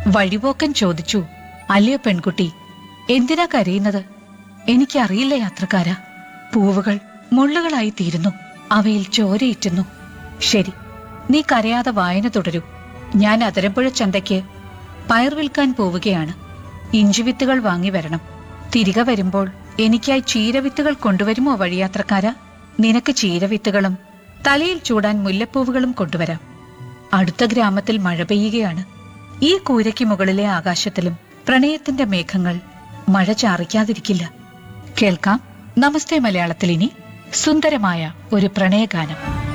വഴിപോക്കൻ ചോദിച്ചു, അല്ലയോ പെൺകുട്ടി, എന്തിനാ കരയുന്നത്? എനിക്കറിയില്ല യാത്രക്കാരാ. പൂവുകൾ മുള്ളുകളായി തീരുന്നു, അവയിൽ ചോരയിറ്റുന്നു. ശരി, നീ കരയാതെ വായന തുടരൂ. ഞാൻ അതിരമ്പുഴ ചന്തയ്ക്ക് പയർ വിൽക്കാൻ പോവുകയാണ്. ഇഞ്ചിവിത്തുകൾ വാങ്ങി വരണം. തിരികെ വരുമ്പോൾ എനിക്കായി ചീരവിത്തുകൾ കൊണ്ടുവരുമോ വഴിയാത്രക്കാരാ? നിനക്ക് ചീരവിത്തുകളും തലയിൽ ചൂടാൻ മുല്ലപ്പൂവുകളും കൊണ്ടുവരാം. അടുത്ത ഗ്രാമത്തിൽ മഴ പെയ്യുകയാണ്. ഈ കൂരയ്ക്ക് മുകളിലെ ആകാശത്തിലും പ്രണയത്തിന്റെ മേഘങ്ങൾ മഴ ചാറിക്കാതിരിക്കില്ല. കേൾക്കാം നമസ്തേ മലയാളത്തിൽ ഇനി സുന്ദരമായ ഒരു പ്രണയഗാനം.